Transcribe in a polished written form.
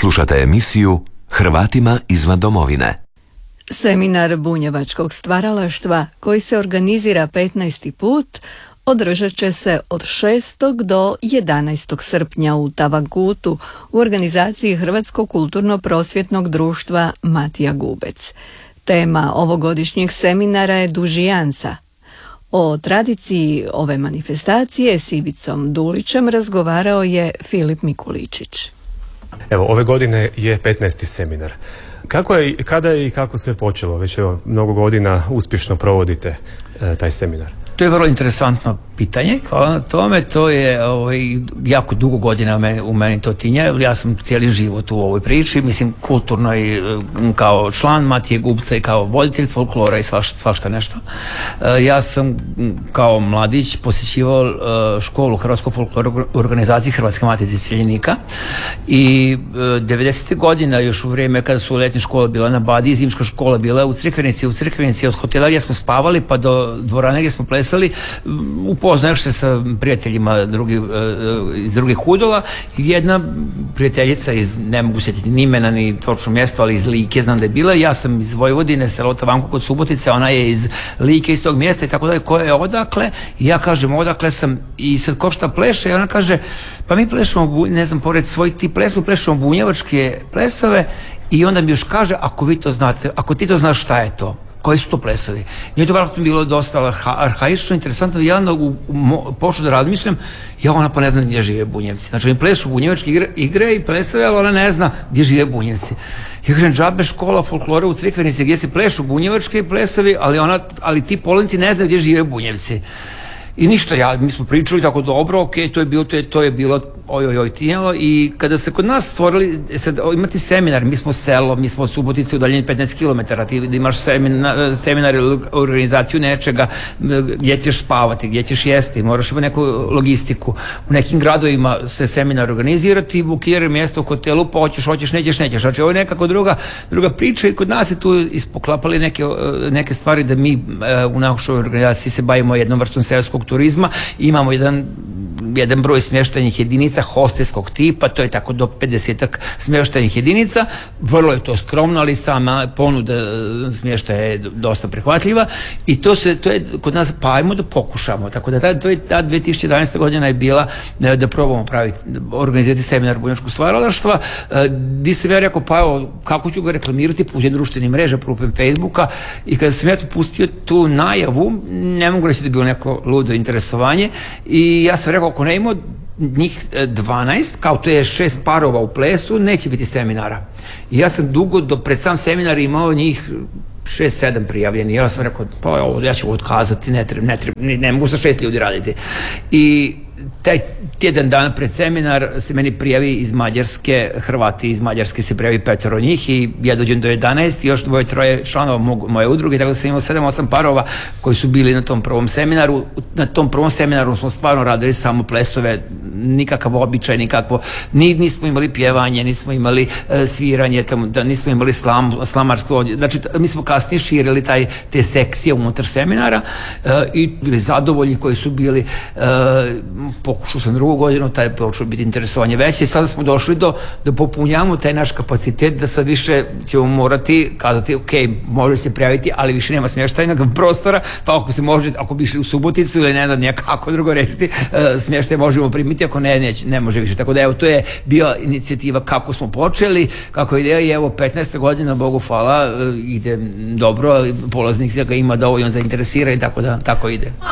Slušate emisiju Hrvatima izvan domovine. Seminar bunjevačkog stvaralaštva koji se organizira 15. put održat će se od 6. do 11. srpnja u Tavankutu u organizaciji Hrvatskog kulturno-prosvjetnog društva Matija Gubec. Tema ovogodišnjeg seminara je Dužijanca. O tradiciji ove manifestacije s Ivicom Dulićem razgovarao je Filip Mikuličić. Evo, ove godine je 15. seminar. Kada je i kako sve počelo? Već mnogo godina uspješno provodite taj seminar. To je vrlo interesantno pitanje, hvala na tome. To je jako dugo godina u meni to tinja. Ja sam cijeli život u ovoj priči, mislim kulturno i kao član Matije Gubca i kao voditelj folklora i svašta nešto. Ja sam kao mladić posjećivao školu Hrvatskog folklora u organizaciji Hrvatske matice iseljenika i 90. godina, još u vrijeme kada su letnje škole bila na Badiji, zimska škola bila u Crikvenici od hotela gdje smo spavali pa do dvorane gdje smo plesali, upoznaš se sa prijateljima iz drugih udova i jedna prijateljica iz, ne mogu sjetiti ni imena ni točno mjesto, ali iz Like znam da je bila. Ja sam iz Vojvodine, selo Tavanku kod Subotice, ona je iz Like, iz tog mjesta i tako dalje, koja je odakle, i ja kažem odakle sam i sad ko šta pleše i ona kaže pa mi plešemo, ne znam, pored svojih ti plešemo bunjevačke plesove i onda mi još kaže ako vi to znate, ako ti to znaš šta je to, koji su to plesovi. Nije to vjerojatno bilo dosta arhaično, interesantno, ja počnu da razmišljam, ona pa ne zna gdje žive Bunjevci. Znači oni plešu bunjevačke igre i plesove, ali ona ne zna gdje žive Bunjevci. Ja kažem, džabe škola folklora u Crikvenici gdje se plešu bunjevačke plesovi, ali ti polenci ne znaju gdje žive Bunjevci. I ništa, mi smo pričali tako dobro, ok, to je bilo tijelo i kada se kod nas stvorili, sad imati seminar, mi smo selo, mi smo od Subotice udaljeni 15 km, ti da imaš seminar ili organizaciju nečega, gdje ćeš spavati, gdje ćeš jesti, moraš imati neku logistiku. U nekim gradovima se seminar organizirati i bukiraju mjesto u hotelu, pa hoćeš, nećeš. Znači ovo je nekako druga priča i kod nas je tu ispoklapali neke stvari da mi u našoj organizaciji se bavimo jednom vrstom seoskog turizma, imamo jedan broj smještajnih jedinica hostelskog tipa, to je tako do 50-ak smještajnih jedinica, vrlo je to skromno, ali sama ponuda smještaja je dosta prihvatljiva i to je kod nas, pa ajmo da pokušamo, tako da ta 2011. godina je bila da probamo organizirati seminar bunjevačkog stvaralaštva, gdje sam ja rekao, pa evo, kako ću ga reklamirati putem društvenih mreža, putem Facebooka, i kada sam ja to pustio tu najavu, ne mogu reći da je bilo neko ludo interesovanje i ja sam rekao, ako ne imamo njih 12, kao to je 6 parova u plesu, neće biti seminara. I ja sam dugo, pred sam seminar imao njih 6-7 prijavljeni. Ja sam rekao, pa ja ću otkazati, ne mogu sa 6 ljudi raditi. I taj tjedan dana pred seminar se meni prijavi iz Mađarske, Hrvati iz Mađarske se prijavi 5 njih i ja dođem do 11 i još 2-3 članova moje udruge, tako da sam imao 7-8 parova koji su bili na tom prvom seminaru. Na tom prvom seminaru smo stvarno radili samo plesove, nikakav običaj, nismo imali pjevanje, nismo imali sviranje, nismo imali slamarsko, znači mi smo kasnije širili te sekcije unutar seminara i bili zadovoljni koji su bili. Pokušao sam drugu godinu, taj je počeo biti interesovanje veće i sada smo došli da popunjamo taj naš kapacitet, da sad više ćemo morati kazati, ok, može se prijaviti, ali više nema smještajnog prostora, pa ako bi išli u Suboticu ili ne znam nekako drugo rešiti, smještaj možemo primiti, ako ne može više. Tako da evo, to je bila inicijativa kako smo počeli, kako je ideja i evo 15. godina, Bogu hvala, ide dobro, polaznik ga ima dovoljno zainteresira i tako ide.